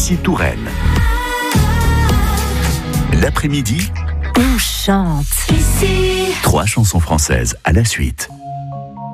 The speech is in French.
Touraine. L'après-midi, on chante. 3 chansons françaises à la suite.